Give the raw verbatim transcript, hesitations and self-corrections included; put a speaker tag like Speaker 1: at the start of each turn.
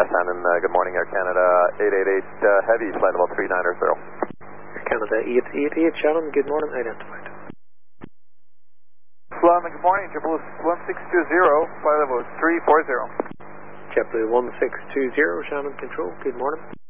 Speaker 1: Shannon, uh, good morning, Air Canada eight eight eight uh, Heavy, flight level three nine zero.
Speaker 2: Air Canada eight eight eight, Shannon, good morning, identified.
Speaker 3: London, good morning, JetBlue one six two zero, flight level three four zero.
Speaker 2: JetBlue one six two zero, Shannon Control, good morning.